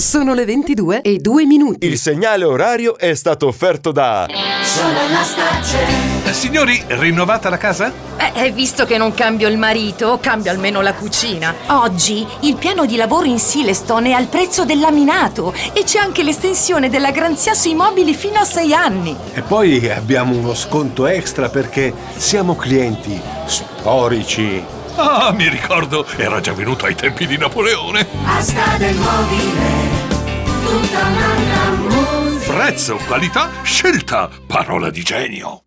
Sono le 22:02. Il segnale orario è stato offerto da Signori, rinnovata la casa? Visto che non cambio il marito, cambio almeno la cucina. Oggi il piano di lavoro in Silestone è al prezzo del laminato e c'è anche l'estensione della garanzia sui mobili fino a 6 anni. E poi abbiamo uno sconto extra perché siamo clienti storici. Ah, mi ricordo, era già venuto ai tempi di Napoleone. Asta del mobile, tutta un'altra musica. Prezzo, qualità, scelta, parola di genio.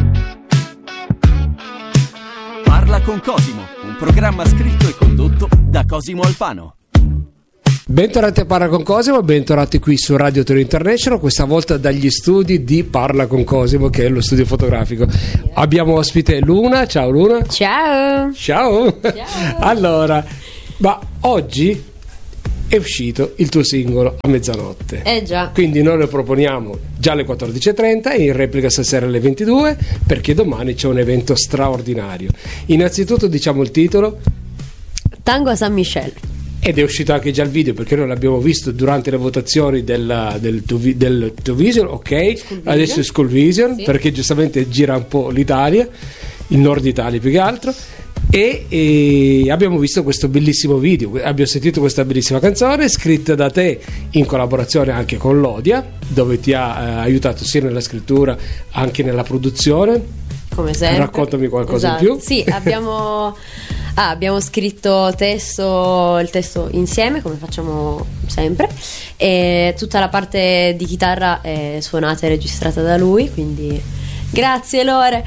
Parla con Cosimo, un programma scritto e condotto da Cosimo Alfano. Bentornati a Parla con Cosimo, bentornati qui su Radio Torino International, questa volta dagli studi di Parla con Cosimo, che è lo studio fotografico. Abbiamo ospite Luna. Ciao Luna. Ciao. Ciao. Allora, ma oggi è uscito il tuo singolo a mezzanotte. Già. Quindi noi lo proponiamo già alle 14:30 e in replica stasera alle 22, perché domani c'è un evento straordinario. Innanzitutto diciamo il titolo: Tango a San Michele. Ed è uscito anche già il video, perché noi l'abbiamo visto durante le votazioni del Two Vision, ok? Adesso è School Vision, sì. Perché giustamente gira un po' l'Italia, il nord Italia più che altro. E abbiamo visto questo bellissimo video, abbiamo sentito questa bellissima canzone scritta da te in collaborazione anche con Lodia, dove ti ha aiutato sia nella scrittura anche nella produzione. Come sempre. Raccontami qualcosa Esatto. in più. Sì, abbiamo scritto il testo insieme, come facciamo sempre, e tutta la parte di chitarra è suonata e registrata da lui, quindi grazie Lore.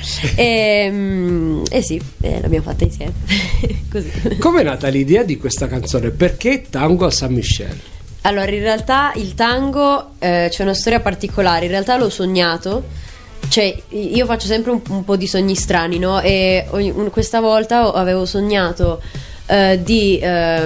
E sì, l'abbiamo fatta insieme. Così. Com'è nata l'idea di questa canzone? Perché Tango a San Michele? Allora, in realtà il tango c'è una storia particolare. In realtà l'ho sognato. Cioè, io faccio sempre un po' di sogni strani, no? E questa volta avevo sognato di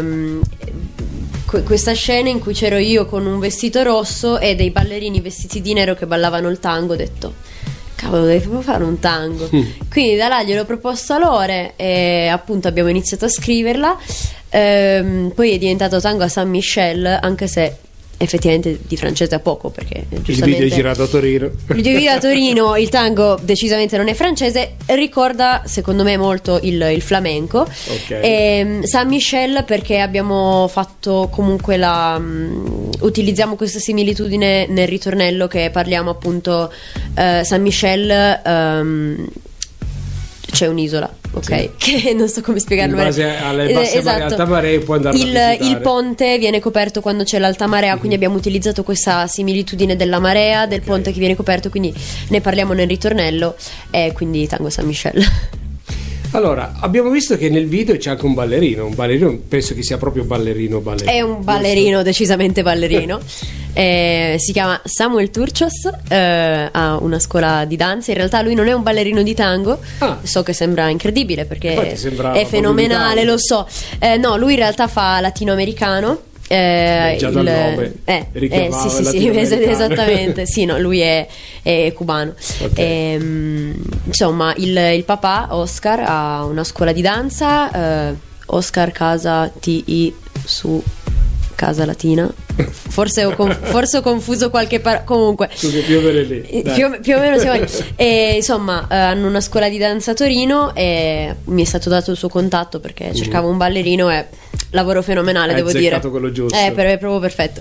questa scena in cui c'ero io con un vestito rosso e dei ballerini vestiti di nero che ballavano il tango. Ho detto, cavolo, devi proprio fare un tango. Quindi da là gliel'ho proposto a Lore e appunto abbiamo iniziato a scriverla. Poi è diventato Tango a San Michele, anche se effettivamente di francese a poco, perché il video è girato a Torino. Il video a Torino, il tango decisamente non è francese, ricorda secondo me molto il flamenco. Okay. San Michele perché abbiamo fatto comunque utilizziamo questa similitudine nel ritornello, che parliamo appunto San Michele, c'è un'isola, ok? Sì. Che non so come spiegarlo. In base alle basse alta marea può andare il ponte viene coperto quando c'è l'alta marea, quindi abbiamo utilizzato questa similitudine della marea, del ponte che viene coperto, quindi ne parliamo nel ritornello, e quindi Tango San Michele. Allora, abbiamo visto che nel video c'è anche un ballerino penso che sia proprio ballerino. È un ballerino, decisamente ballerino. Si chiama Samuel Turcios, ha una scuola di danza. In realtà lui non è un ballerino di tango. So che sembra incredibile perché è fenomenale, lo so. No, lui in realtà fa latinoamericano. Già dal nome sì, esattamente. Sì, no, lui è cubano. Okay. Insomma, il papà Oscar ha una scuola di danza, Oscar Casa TI su Casa Latina. Forse ho confuso qualche comunque più o meno lì, più o meno siamo lì. E, insomma, hanno una scuola di danza a Torino e mi è stato dato il suo contatto perché cercavo un ballerino e lavoro fenomenale, devo dire. Quello giusto. È proprio perfetto.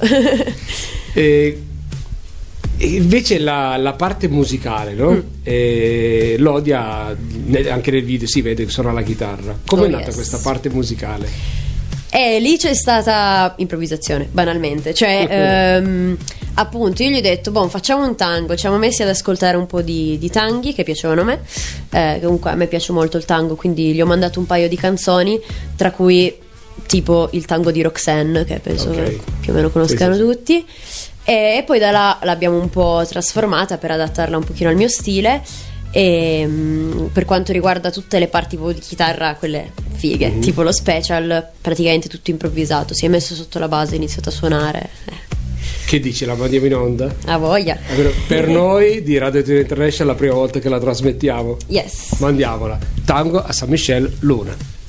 E invece la parte musicale, no? Lodia anche nel video si vede che suona la chitarra. Come è nata questa parte musicale? Lì c'è stata improvvisazione, banalmente. Cioè, appunto, io gli ho detto, facciamo un tango. Ci siamo messi ad ascoltare un po' di tanghi che piacevano a me. Comunque a me piace molto il tango, quindi gli ho mandato un paio di canzoni, tra cui tipo il tango di Roxanne, che penso più o meno conoscano tutti. E poi da là l'abbiamo un po' trasformata per adattarla un pochino al mio stile. E per quanto riguarda tutte le parti di chitarra, quelle fighe, tipo lo special, praticamente tutto improvvisato. Si è messo sotto la base, ha iniziato a suonare. Che dici, la mandiamo in onda? A voglia. Per noi di Radio Torino International è la prima volta che la trasmettiamo. Yes. Mandiamola. Tango a San Michele, Luna.